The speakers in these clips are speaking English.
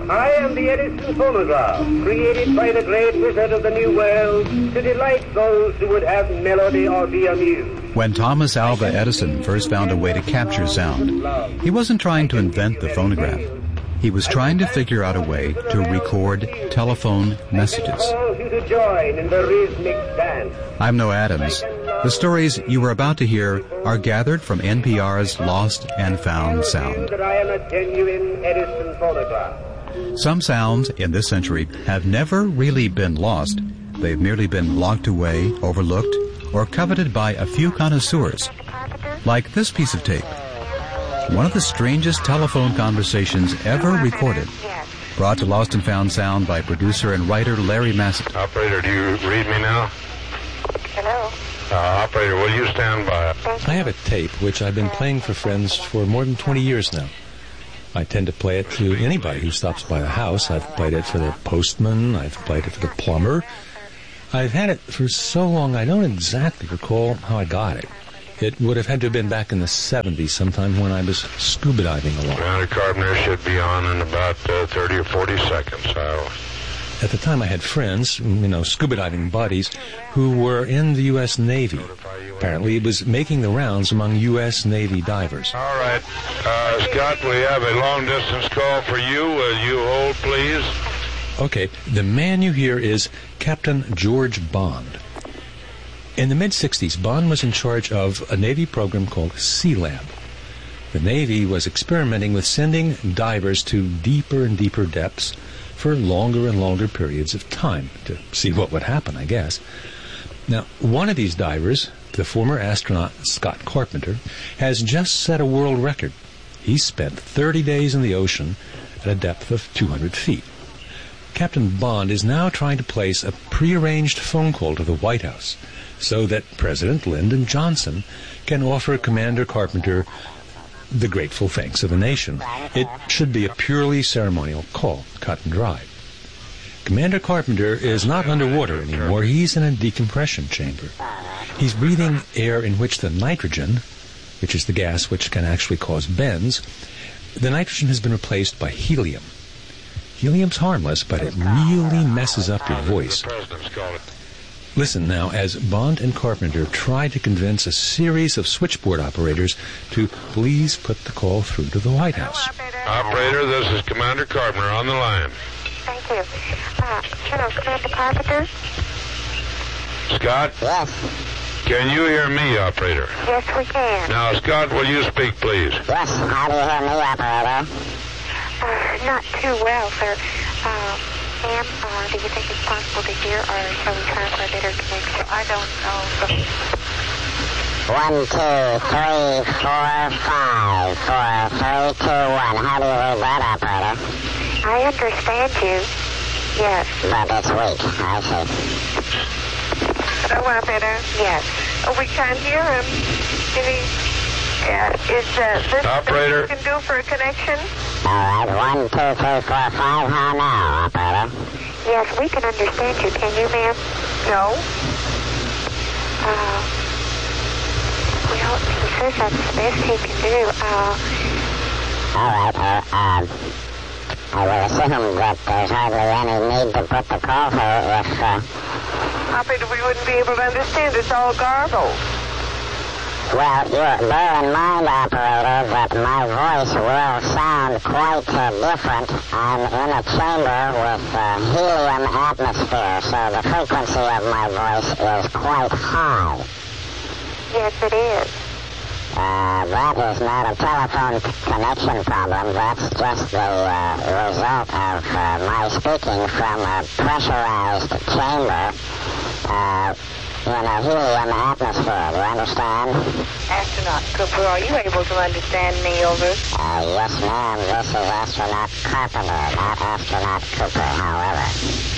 I am the Edison phonograph, created by the great wizard of the New World to delight those who would have melody or be amused. When Thomas Alva Edison first found a way to capture sound, he wasn't trying to invent the phonograph. He was trying to figure out a way to record telephone messages. I'm Noah Adams. The stories you are about to hear are gathered from NPR's Lost and Found Sound. Some sounds in this century have never really been lost. They've merely been locked away, overlooked, or coveted by a few connoisseurs. Like this piece of tape. One of the strangest telephone conversations ever recorded. Brought to Lost and Found Sound by producer and writer Larry Massett. Operator, do you read me now? Hello? Operator, will you stand by? I have a tape which I've been playing for friends for more than 20 years now. I tend to play it to anybody who stops by the house. I've played it for the postman. I've played it for the plumber. I've had it for so long I don't exactly recall how I got it. It would have had to have been back in the 70s, sometime when I was scuba diving a lot. Commander Carpenter should be on in about 30 or 40 seconds. At the time I had friends, scuba diving buddies, who were in the U.S. Navy. Apparently it was making the rounds among U.S. Navy divers. All right. Scott, we have a long-distance call for you. Will you hold, please? Okay. The man you hear is Captain George Bond. In the mid-'60s, Bond was in charge of a Navy program called Sealab. The Navy was experimenting with sending divers to deeper and deeper depths for longer and longer periods of time to see what would happen, I guess. Now, one of these divers, the former astronaut Scott Carpenter, has just set a world record. He spent 30 days in the ocean at a depth of 200 feet. Captain Bond is now trying to place a prearranged phone call to the White House so that President Lyndon Johnson can offer Commander Carpenter the grateful thanks of the nation. It should be a purely ceremonial call, cut and dry. Commander Carpenter is not underwater anymore. He's in a decompression chamber. He's breathing air in which the nitrogen, which is the gas which can actually cause bends, the nitrogen has been replaced by helium. Helium's harmless, but it really messes up your voice. Listen now as Bond and Carpenter try to convince a series of switchboard operators to please put the call through to the White House. Operator, this is Commander Carpenter on the line. Thank you. Commander Carpenter? Scott? Yes. Can you hear me, operator? Yes, we can. Now, Scott, will you speak, please? Yes. How do you hear me, operator? Not too well, sir. Ma'am, do you think it's possible to hear, or shall we try for a better connection? I don't know. 1, 2, 3, 4, 5, 4, 3, 2, 1. How do you read that, operator? I understand you. Yes. But it's weak. I see. Oh, well, better? Yes. Oh, we can't hear him. Is this operator? What you can do for a connection? All right. 1, 2, 3, 4, 5. How now, operator? Yes, we can understand you. Can you, ma'am? No. Well, he says that's the best he can do. All right. I will assume that there's hardly any need to put the call through if... Operator, we wouldn't be able to understand. It's all garbled. Well, bear in mind, operator, that my voice will sound quite different. I'm in a chamber with helium atmosphere, so the frequency of my voice is quite high. Yes, it is. That is not a telephone connection problem. That's just the result of my speaking from a pressurized chamber in a helium atmosphere. Do you understand? Astronaut Cooper, are you able to understand me, over? Yes, ma'am. This is Astronaut Carpenter, not Astronaut Cooper, however.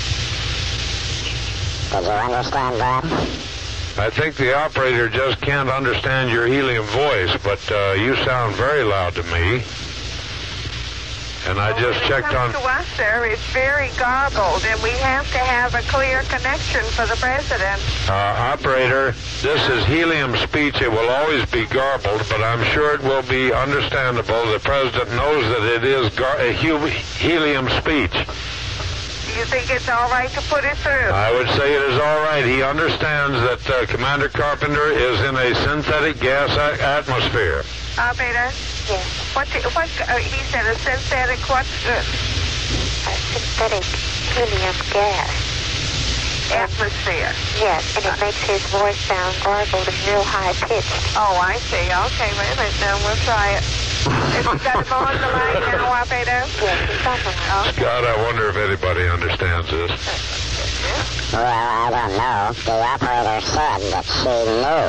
Did you understand that? I think the operator just can't understand your helium voice, but you sound very loud to me. And I just checked on... To us, sir, it's very garbled, and we have to have a clear connection for the president. Operator, this is helium speech. It will always be garbled, but I'm sure it will be understandable. The president knows that it is helium speech. Do you think it's all right to put it through? I would say it is all right. He understands that Commander Carpenter is in a synthetic gas atmosphere. Operator? Yes. What he said, a synthetic what? A synthetic helium gas. Atmosphere. Yes, and it makes his voice sound garbled and real high-pitched. Oh, I see. Okay, wait a minute. Now we'll try it. Have you got him on the line now, Operator? Yes, he's on the line. Okay. Scott, I wonder if anybody understands this. Well, I don't know. The operator said that she knew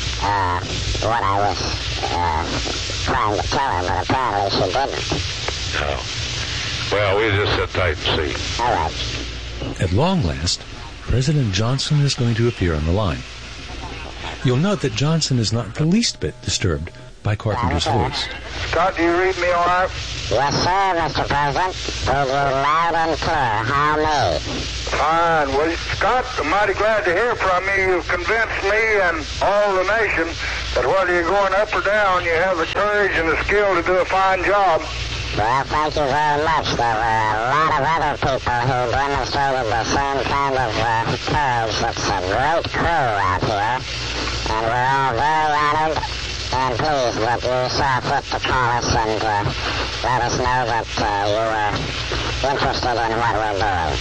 what I was trying to tell her, but apparently she didn't. Oh. Well, we just sit tight and see. All right. At long last, President Johnson is going to appear on the line. You'll note that Johnson is not the least bit disturbed by Carpenter's voice. Scott, do you read me all right? Yes, sir, Mr. President. Read you loud and clear. How me? Fine. Well, Scott, I'm mighty glad to hear from you. You've convinced me and all the nation that whether you're going up or down, you have the courage and the skill to do a fine job. Well, thank you very much. There were a lot of other people who demonstrated the same kind of courage. It's a great crew out here, and we're all very honored and pleased that you saw fit to call us and let us know that you were interested in what we're doing.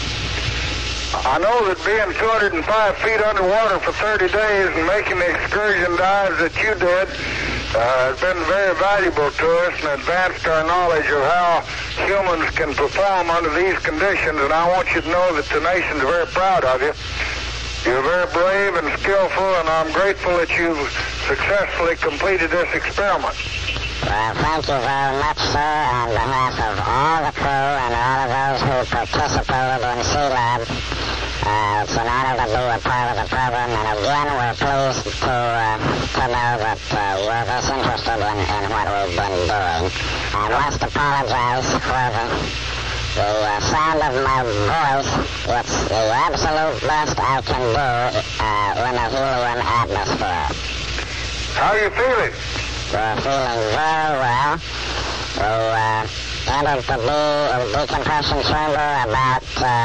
I know that being 205 feet underwater for 30 days and making the excursion dives that you did has been very valuable to us and advanced our knowledge of how humans can perform under these conditions, and I want you to know that the nation's very proud of you. You're very brave and skillful, and I'm grateful that you've successfully completed this experiment. Well, thank you very much, sir, on behalf of all the crew and all of those who participated in Sealab. It's an honor to be a part of the program, and again, we're pleased to know that you're this interested in what we've been doing. I must apologize for the sound of my voice. It's the absolute best I can do in a helium atmosphere. How are you feeling? We're feeling very well. We entered the decompression chamber about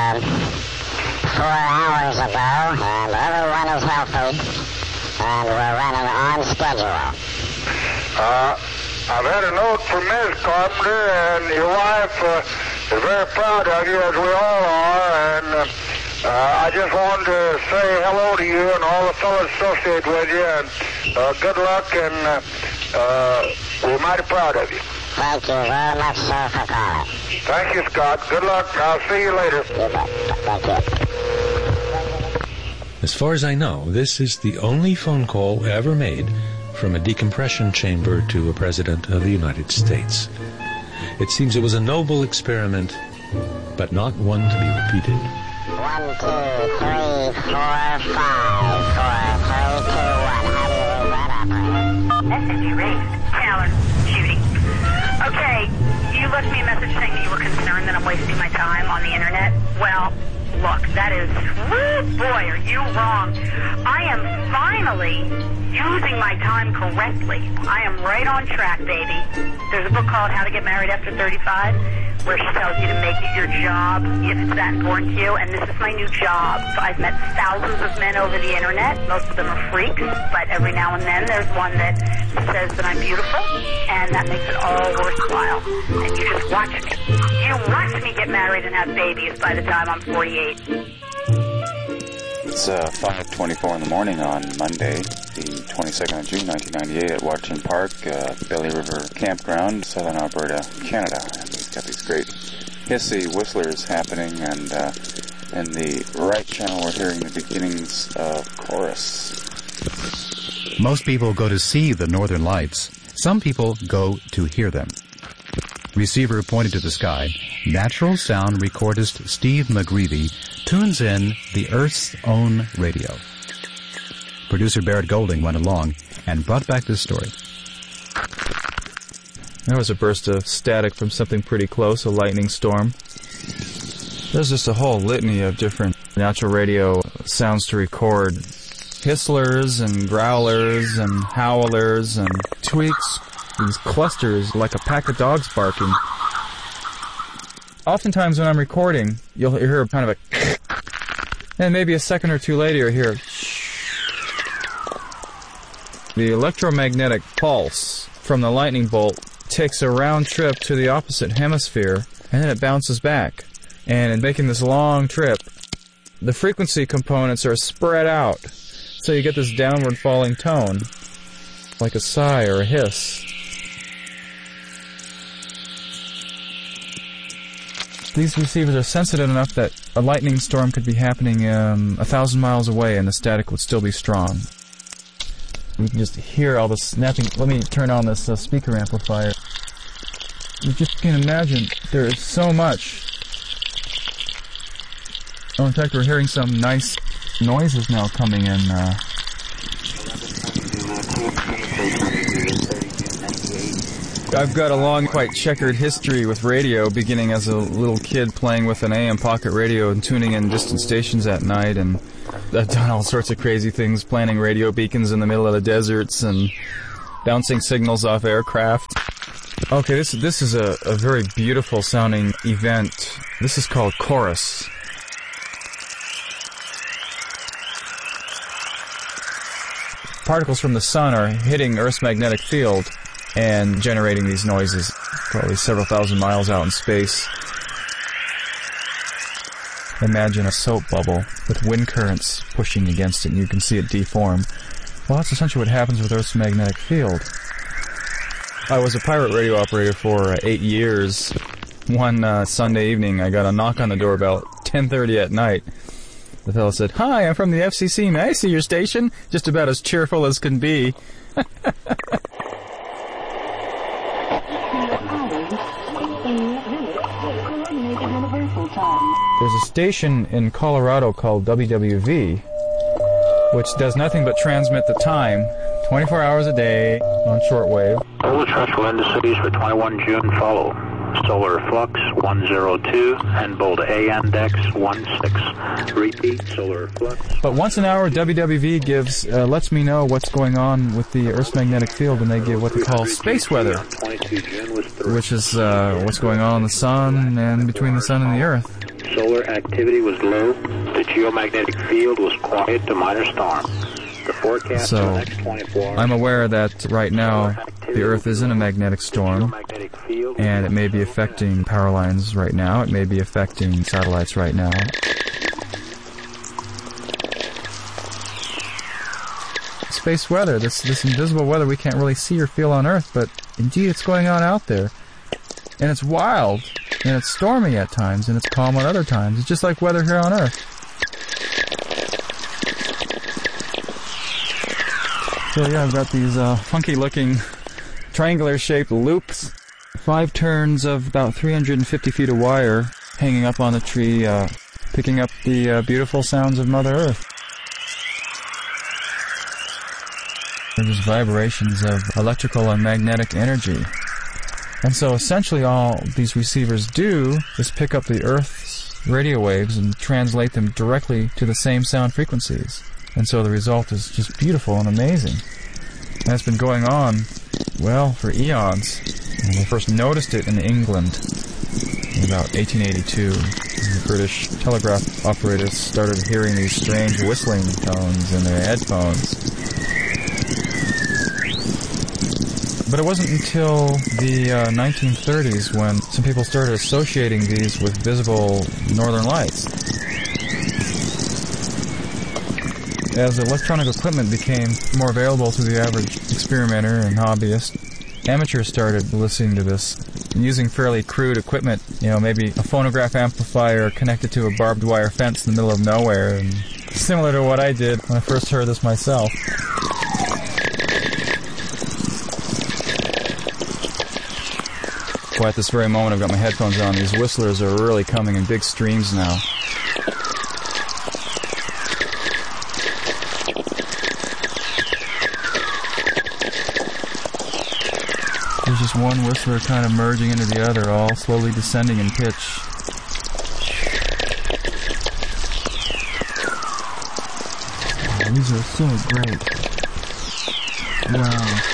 4 hours ago, and everyone is healthy, and we're running on schedule. I've had a note from Ms. Carpenter, and your wife is very proud of you, as we all are, and I just wanted to say hello to you and all the fellows associated with you, and good luck, and we're mighty proud of you. Thank you very much, sir, for calling. Thank you, Scott. Good luck. I'll see you later. Thank you. As far as I know, this is the only phone call ever made from a decompression chamber to a president of the United States. It seems it was a noble experiment, but not one to be repeated. 1, 2, 3, 4, 5, 4, 3, 2, 1. How do you read that, operator? Message erased. Taylor, Judy. Okay, you left me a message saying that you were concerned that I'm wasting my time on the internet. Well, look, that is, woo, boy, are you wrong. I am finally using my time correctly. I am right on track, baby. There's a book called How to Get Married After 35, where she tells you to make it your job if it's that important to you, and this is my new job. I've met thousands of men over the internet. Most of them are freaks, but every now and then there's one that says that I'm beautiful, and that makes it all worthwhile. And you just watch me. You watch me get married and have babies by the time I'm 48. It's 5:24 in the morning on Monday, the 22nd of June, 1998, at Watching Park, Belly River Campground, Southern Alberta, Canada. And we've got these great hissy whistlers happening, and in the right channel we're hearing the beginnings of chorus. Most people go to see the northern lights. Some people go to hear them. Receiver pointed to the sky. Natural sound recordist Steve McGreevy tunes in the Earth's own radio. Producer Barrett Golding went along and brought back this story. There was a burst of static from something pretty close, a lightning storm. There's just a whole litany of different natural radio sounds to record. Hisslers and growlers and howlers and tweaks, these clusters like a pack of dogs barking. Oftentimes when I'm recording, you'll hear kind of a and maybe a second or two later you'll hear the electromagnetic pulse from the lightning bolt takes a round trip to the opposite hemisphere, and then it bounces back. And in making this long trip, the frequency components are spread out, so you get this downward falling tone, like a sigh or a hiss. These receivers are sensitive enough that a lightning storm could be happening 1,000 miles away and the static would still be strong. You can just hear all the snapping. Let me turn on this speaker amplifier. You just can imagine there is so much. Oh, in fact, we're hearing some nice noises now coming in. I've got a long, quite checkered history with radio, beginning as a little kid playing with an AM pocket radio and tuning in distant stations at night, and I've done all sorts of crazy things, planting radio beacons in the middle of the deserts and bouncing signals off aircraft. Okay, this is a very beautiful sounding event. This is called Chorus. Particles from the sun are hitting Earth's magnetic field and generating these noises, probably several thousand miles out in space. Imagine a soap bubble with wind currents pushing against it, and you can see it deform. Well, that's essentially what happens with Earth's magnetic field. I was a pirate radio operator for 8 years. One Sunday evening, I got a knock on the door about 10:30 at night. The fellow said, "Hi, I'm from the FCC. May I see your station?" Just about as cheerful as can be. There's a station in Colorado called WWV, which does nothing but transmit the time 24 hours a day on shortwave. All the terrestrial indices for 21 June follow. Solar flux 102 and bold A index 16. Repeat, solar flux. But once an hour, WWV gives lets me know what's going on with the Earth's magnetic field, and they give what they call space weather, which is what's going on in the sun and between the sun and the Earth. Solar activity was low. The geomagnetic field was quiet to minor storm. The forecast for the next 24 hours. I'm aware that right now the Earth is in a magnetic storm, and it may be affecting power lines right now. It may be affecting satellites right now. Space weather, this invisible weather we can't really see or feel on Earth, but indeed it's going on out there. And it's wild, and it's stormy at times, and it's calm at other times. It's just like weather here on Earth. So yeah, I've got these funky-looking triangular-shaped loops. 5 turns of about 350 feet of wire hanging up on a tree, picking up the beautiful sounds of Mother Earth. They're just vibrations of electrical and magnetic energy. And so essentially all these receivers do is pick up the Earth's radio waves and translate them directly to the same sound frequencies. And so the result is just beautiful and amazing. And it's been going on, well, for eons. And I first noticed it in England in about 1882. The British telegraph operators started hearing these strange whistling tones in their headphones. But it wasn't until the 1930s when some people started associating these with visible northern lights. As electronic equipment became more available to the average experimenter and hobbyist, amateurs started listening to this using fairly crude equipment, maybe a phonograph amplifier connected to a barbed wire fence in the middle of nowhere, and similar to what I did when I first heard this myself. Boy, at this very moment I've got my headphones on. These whistlers are really coming in big streams now. There's just one whistler kind of merging into the other, all slowly descending in pitch. Oh, these are so great. Wow.